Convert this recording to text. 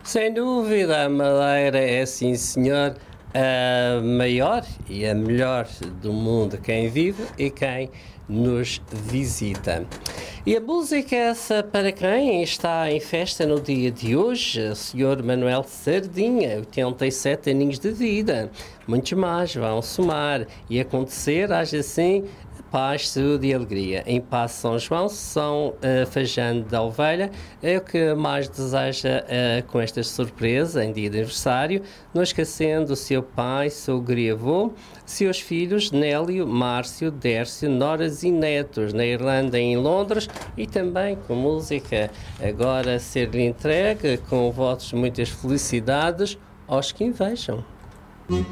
Sem dúvida, a Madeira é, sim senhor, a maior e a melhor do mundo, quem vive e quem nos visita. E a música é essa para quem está em festa no dia de hoje, o Sr. Manuel Sardinha, 87 aninhos de vida. Muitos mais vão somar e acontecer, haja assim, paz, saúde e alegria. Em Paz São João, São Fajano da Ovelha, é o que mais deseja com esta surpresa em dia de aniversário, não esquecendo o seu pai, sogro e avô, seus filhos Nélio, Márcio, Dércio, noras e netos na Irlanda e em Londres, e também com música agora a ser-lhe entregue, com votos de muitas felicidades aos que invejam.